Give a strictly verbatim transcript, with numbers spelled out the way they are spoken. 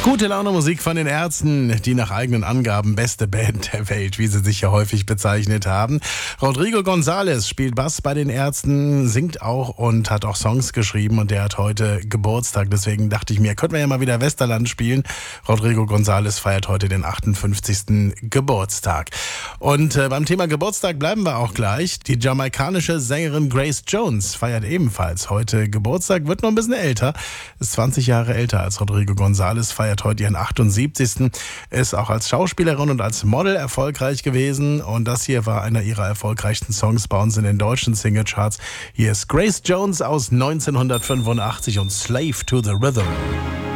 Gute Laune Musik von den Ärzten, die nach eigenen Angaben beste Band der Welt, wie sie sich ja häufig bezeichnet haben. Rodrigo González spielt Bass bei den Ärzten, singt auch und hat auch Songs geschrieben und der hat heute Geburtstag. Deswegen dachte ich mir, könnten wir ja mal wieder Westerland spielen. Rodrigo González feiert heute den achtundfünfzigsten Geburtstag. Und äh, beim Thema Geburtstag bleiben wir auch gleich. Die jamaikanische Sängerin Grace Jones feiert ebenfalls heute Geburtstag, wird noch ein bisschen älter, ist zwanzig Jahre älter als Rodrigo González, feiert heute ihren achtundsiebzigsten Ist auch als Schauspielerin und als Model erfolgreich gewesen. Und das hier war einer ihrer erfolgreichsten Songs bei uns in den deutschen Singlecharts. Hier ist Grace Jones aus neunzehnhundertfünfundachtzig und Slave to the Rhythm.